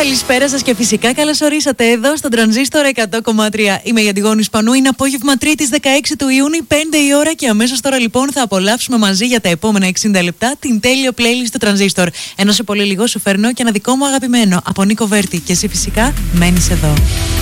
Καλησπέρα σας και φυσικά καλώς ορίσατε εδώ στον Τρανζίστορ 100,3. Είμαι η Αντιγόνη Σπανού, είναι απόγευμα Τρίτης 16 του Ιούνιου, 5 η ώρα και αμέσως τώρα λοιπόν θα απολαύσουμε μαζί για τα επόμενα 60 λεπτά την τέλειο playlist του Τρανζίστορ. Ενώ σε πολύ λίγο σου φέρνω και ένα δικό μου αγαπημένο από Νίκο Βέρτη και εσύ φυσικά μένεις εδώ.